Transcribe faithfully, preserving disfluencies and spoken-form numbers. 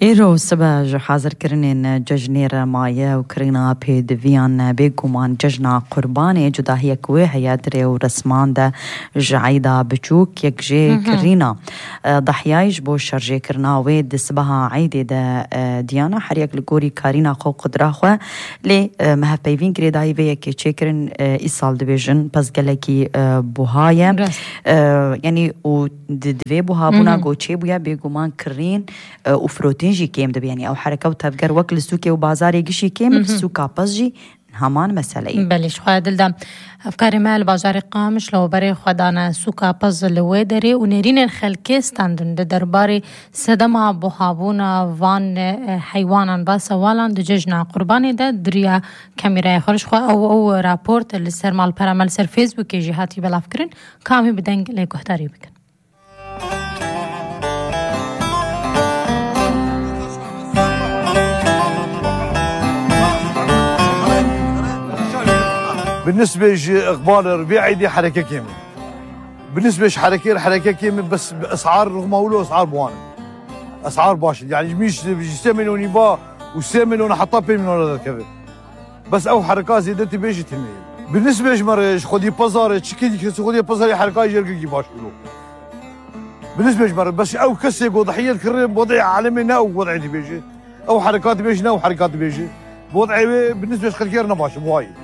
ایرو سبا حاضر کردن جشنیر مایه و کرینا پیدویان بگومان جشن قربان جداهی کوه هیادر و رسمان ده جعیدا بچوک یک جه کرینا ضحیایش بو شرجه کرنا و دسبها عیده ده دیانا حریک لگوری کارینا خو قدره خو لی مهف پیوین گریدایی و یکی چه کرن ای سال دویژن پس گلکی بوهای یعنی و دوی بوها بونا گوچه بویا بگومان کرین و فروتین جي كيم دبي يعني أو حركة وتفكر وكل السوق وبازار يجي كيم السوق بزجي همان مسألة. بلش خد دلدا أفكار مال بازار قامش لو بري خدانا سوق بز لويدري ونرين الخلكستان دن درباري سدما بوهابونا وان حيوانا باسوالان دججنا قرباني ده دريا كاميرا خرج خو أو أو رابورت اللي سر مال برامل سر فيسبوك جهاتي بلافكرن كامي بدنج لكهتاري بكن. بالنسبة لإقبال الربيعي دي حركة كاملة. بالنسبة لحركة حركة كاملة بس بأسعار رغم أقوله أسعار بوانا. أسعار باشا يعني مش يستعملون يبا ويستعملون حتى بيمنون هذا كذا. بس أو حركات زيادة بيجي تنمية. بالنسبة لجمرة خدي بازار تشكي خدي بازار حركات يرجع باش كله. بالنسبة لجمرة بس أو كسي وضحية الكريم وضع عالمي أو وضع دي بيجي أو حركات بيجي أو حركات بيجي. وضعي بالنسبة لخلكيرنا باش بواي.